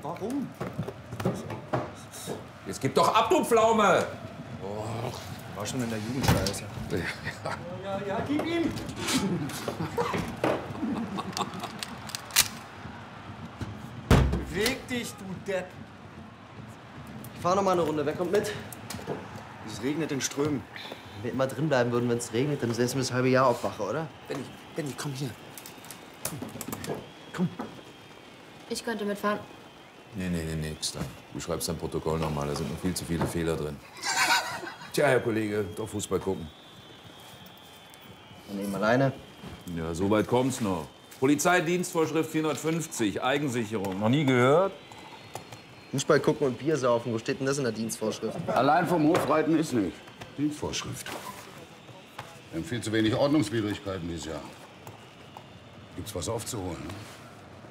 Warum? Jetzt gib doch ab, du Pflaume! War schon in der Jugendscheiße. Ja, gib ihm! Beweg dich, du Depp! Ich fahr noch mal eine Runde. Wer kommt mit? Es regnet in Strömen. Wenn wir immer drin bleiben würden, wenn es regnet, dann säßen wir das halbe Jahr auf Wache, oder? Benni, komm hier. Komm. Ich könnte mitfahren. Nee, nix da. Du schreibst dein Protokoll noch mal, da sind noch viel zu viele Fehler drin. Tja, Herr Kollege, doch Fußball gucken. Und eben alleine. Ja, so weit kommt's noch. Polizeidienstvorschrift 450, Eigensicherung. Noch nie gehört? Fußball gucken und Bier saufen. Wo steht denn das in der Dienstvorschrift? Allein vom Hofreiten ist nicht. Dienstvorschrift. Wir haben viel zu wenig Ordnungswidrigkeiten dieses Jahr. Gibt's was aufzuholen? Ne?